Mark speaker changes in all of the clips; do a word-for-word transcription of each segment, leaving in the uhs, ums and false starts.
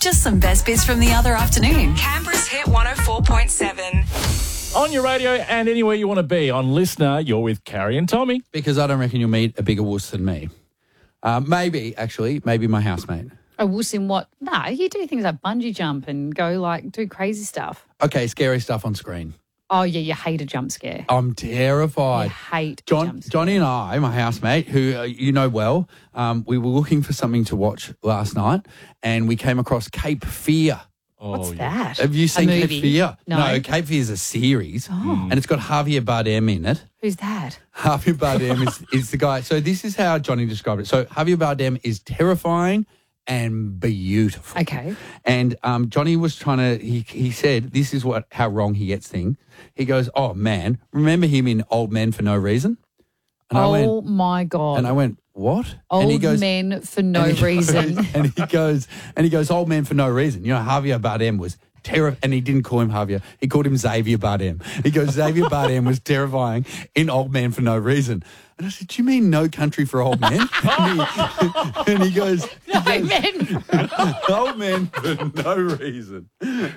Speaker 1: just some best bits from the other afternoon.
Speaker 2: Canberra's Hit one oh four point seven.
Speaker 3: On your radio and anywhere you want to be. On Listener, you're with Carrie and Tommy.
Speaker 4: Because I don't reckon you'll meet a bigger wuss than me. Uh, maybe, actually, maybe my housemate.
Speaker 5: A wuss in what? Nah, you do things like bungee jump and go like do crazy stuff.
Speaker 4: Okay, scary stuff on screen.
Speaker 5: Oh, yeah, you hate a jump scare.
Speaker 4: I'm terrified.
Speaker 5: You hate a
Speaker 4: John,
Speaker 5: jump scare.
Speaker 4: Johnny and I, my housemate, who uh, you know well, um, we were looking for something to watch last night and we came across Cape Fear.
Speaker 5: What's
Speaker 3: Oh, yeah.
Speaker 5: that?
Speaker 4: Have you
Speaker 5: A
Speaker 4: seen Cape
Speaker 5: movie?
Speaker 4: Fear?
Speaker 5: No.
Speaker 4: Cape Fear is a series
Speaker 5: Oh.
Speaker 4: and it's got Javier Bardem in it.
Speaker 5: Who's that?
Speaker 4: Javier Bardem is, is the guy. So this is how Johnny described it. So Javier Bardem is terrifying and beautiful.
Speaker 5: Okay.
Speaker 4: And um, Johnny was trying to, he, he said, this is what how wrong he gets things. He goes, oh, man, remember him in Old Men for No Reason? And I
Speaker 5: oh,
Speaker 4: went,
Speaker 5: my God.
Speaker 4: and I went, what?
Speaker 5: Old
Speaker 4: and he goes,
Speaker 5: men for no
Speaker 4: and he
Speaker 5: reason.
Speaker 4: goes- and he goes, and he goes, old men for no reason. You know, Javier Bardem was terrifying, and he didn't call him Javier. He called him Xavier Bardem. He goes, Xavier Bardem was terrifying in Old Men for No Reason. And I said, do you mean No Country for Old Men? and, he, and he goes,
Speaker 5: No men.
Speaker 4: old men for no reason.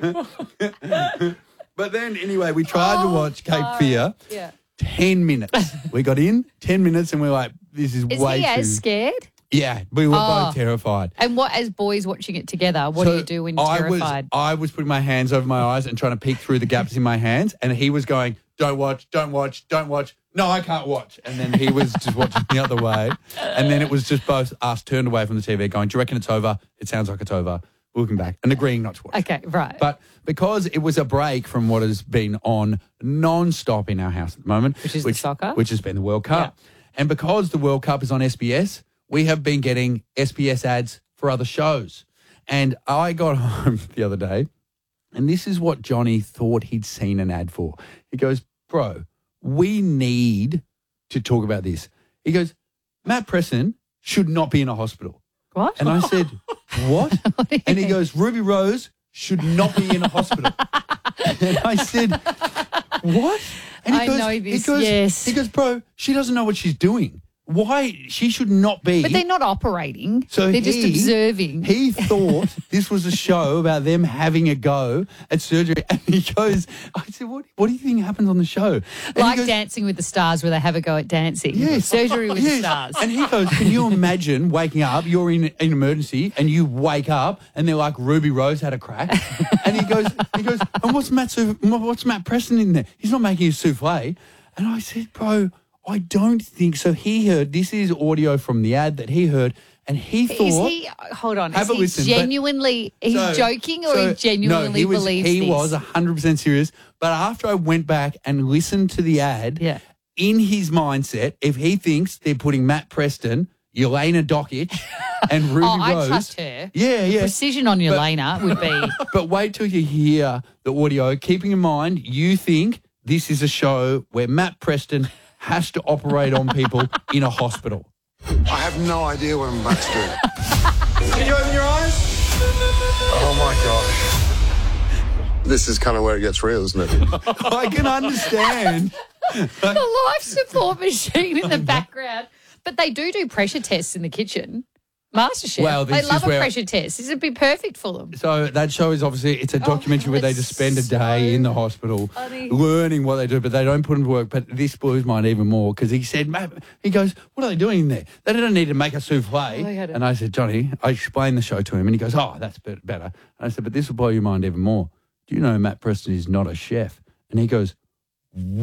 Speaker 4: But then, anyway, we tried to watch Cape Fear.
Speaker 5: Yeah.
Speaker 4: Ten minutes. We got in, ten minutes, and we're like, this is,
Speaker 5: Is
Speaker 4: way
Speaker 5: he
Speaker 4: too...
Speaker 5: as scared?
Speaker 4: Yeah, we were
Speaker 5: Oh.
Speaker 4: both terrified.
Speaker 5: And what, as boys watching it together, what do
Speaker 4: So
Speaker 5: you do when you're
Speaker 4: I
Speaker 5: terrified?
Speaker 4: Was, I was putting my hands over my eyes and trying to peek through the gaps in my hands, and he was going, don't watch, don't watch, don't watch. No, I can't watch. And then he was just watching the other way. And then it was just both us turned away from the T V going, do you reckon it's over? It sounds like it's over. Looking back and agreeing not to watch.
Speaker 5: Okay, right.
Speaker 4: But because it was a break from what has been on non-stop in our house at the moment.
Speaker 5: Which is the soccer?
Speaker 4: Which has been the World Cup. And because the World Cup is on S B S, we have been getting S B S ads for other shows. And I got home the other day, and this is what Johnny thought he'd seen an ad for. He goes, bro, we need to talk about this. He goes, Matt Preston should not be in a hospital.
Speaker 5: What?
Speaker 4: And I said, what?
Speaker 5: What do you
Speaker 4: And he
Speaker 5: mean?
Speaker 4: goes, Ruby Rose should not be in a hospital. And I said, what? And
Speaker 5: I know
Speaker 4: he
Speaker 5: this,
Speaker 4: goes,
Speaker 5: yes.
Speaker 4: He goes, bro, she doesn't know what she's doing. Why? She should not be.
Speaker 5: But they're not operating.
Speaker 4: So
Speaker 5: they're just
Speaker 4: he-
Speaker 5: observing.
Speaker 4: He thought this was a show about them having a go at surgery. And he goes, I said, what, what do you think happens on the show? And he
Speaker 5: like
Speaker 4: goes,
Speaker 5: Dancing with the Stars where they have a go at dancing.
Speaker 4: Yes.
Speaker 5: Surgery with
Speaker 4: Yes.
Speaker 5: the stars.
Speaker 4: And he goes, can you imagine waking up, you're in an emergency, and you wake up and they're like, Ruby Rose had a crack. And he goes, he goes, and what's Matt, Sou- what's Matt Preston in there? He's not making a souffle. And I said, bro, I don't think so. He heard, this is audio from the ad that he heard, and he thought.
Speaker 5: Is he, hold on,
Speaker 4: Have
Speaker 5: is
Speaker 4: a
Speaker 5: he
Speaker 4: listen, but-
Speaker 5: genuinely, he's
Speaker 4: So-
Speaker 5: joking or
Speaker 4: so-
Speaker 5: he genuinely
Speaker 4: no, he was,
Speaker 5: believes
Speaker 4: he
Speaker 5: this?
Speaker 4: was one hundred percent serious. But after I went back and listened to the ad,
Speaker 5: Yeah.
Speaker 4: in his mindset, if he thinks they're putting Matt Preston, Yelena Dokic, and Ruby
Speaker 5: Oh, I
Speaker 4: Rose.
Speaker 5: trust her.
Speaker 4: Yeah, yeah.
Speaker 5: Precision on Yelena would be.
Speaker 4: But wait till you hear the audio, keeping in mind you think this is a show where Matt Preston has to operate on people in a hospital.
Speaker 6: I have no idea what I'm about to do. Can you open your eyes? Oh my gosh. This is kind of where it gets real, isn't it?
Speaker 4: I can understand.
Speaker 5: The life support machine in the background. But they do do pressure tests in the kitchen. MasterChef.
Speaker 4: Well,
Speaker 5: they
Speaker 4: this
Speaker 5: love
Speaker 4: is
Speaker 5: a
Speaker 4: where-
Speaker 5: pressure test. This would be perfect for them.
Speaker 4: So that show is obviously, it's a documentary where they
Speaker 5: Oh, that's
Speaker 4: just spend a day
Speaker 5: so
Speaker 4: in the hospital
Speaker 5: funny.
Speaker 4: learning what they do, but they don't put them to work. But this blows mine even more because he said, Matt, he goes, what are they doing in there? They don't need to make a souffle.
Speaker 5: they had it.
Speaker 4: And I said, Johnny, I explained the show to him and he goes, oh, that's bit better. And I said, but this will blow your mind even more. Do you know Matt Preston is not a chef? And he goes,